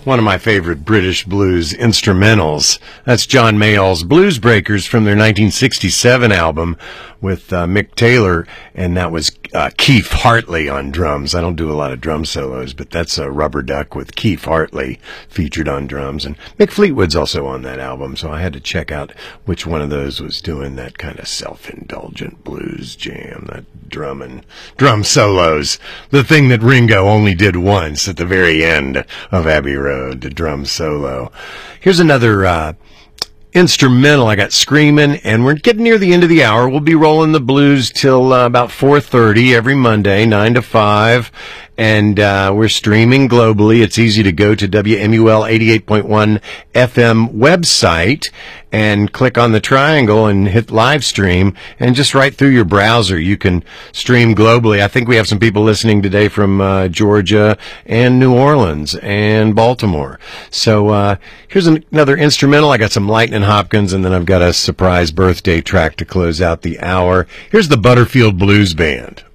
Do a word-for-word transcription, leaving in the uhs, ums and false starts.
One of my favorite British blues instrumentals. That's John Mayall's Blues Breakers from their nineteen sixty-seven album with uh, Mick Taylor, and that was uh, Keith Hartley on drums. I don't do a lot of drum solos, but that's a Rubber Duck with Keith Hartley featured on drums. And Mick Fleetwood's also on that album, so I had to check out which one of those was doing that kind of self-indulgent blues jam, that drum and drum solos. The thing that Ringo only did once at the very end of Abbey Road, the drum solo. Here's another uh, instrumental. I got Screamin', and we're getting near the end of the hour. We'll be rolling the blues till uh, about four thirty every Monday, nine to five, and uh, we're streaming globally. It's easy to go to W M U L eighty-eight point one F M website and click on the triangle and hit live stream, and just right through your browser you can stream globally. I think we have some people listening today from uh, Georgia and New Orleans and Baltimore. So uh, here's an- another instrumental. I got some Lightnin' Hopkins, and then I've got a surprise birthday track to close out the hour. Here's the Butterfield Blues Band.